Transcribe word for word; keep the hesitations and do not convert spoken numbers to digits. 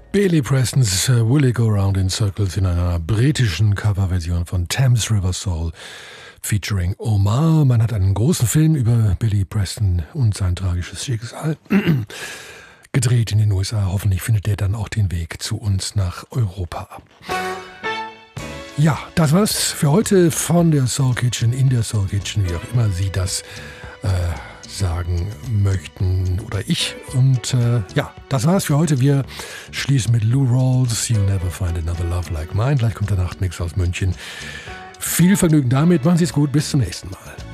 Billy Prestons uh, Will It Go Round in Circles in einer britischen Coverversion von Thames River Soul featuring Omar. Man hat einen großen Film über Billy Preston und sein tragisches Schicksal gedreht in den U S A. Hoffentlich findet der dann auch den Weg zu uns nach Europa. Ja, das war's für heute von der Soul Kitchen, in der Soul Kitchen, wie auch immer Sie das äh, sagen möchten oder ich. Und äh, ja, das war's für heute. Wir schließen mit Lou Rawls, You'll Never Find Another Love Like Mine. Gleich kommt der Nachtmix aus München. Viel Vergnügen damit. Machen Sie es gut. Bis zum nächsten Mal.